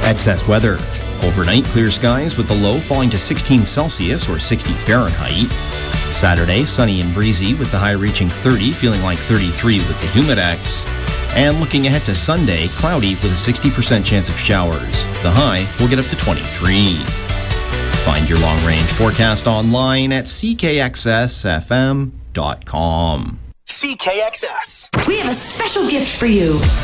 Excess weather. Overnight, clear skies with the low falling to 16 Celsius or 60 Fahrenheit. Saturday, sunny and breezy with the high reaching 30, feeling like 33 with the Humidex. And looking ahead to Sunday, cloudy with a 60% chance of showers. The high will get up to 23. Find your long-range forecast online at ckxsfm.com. CKXS. We have a special gift for you.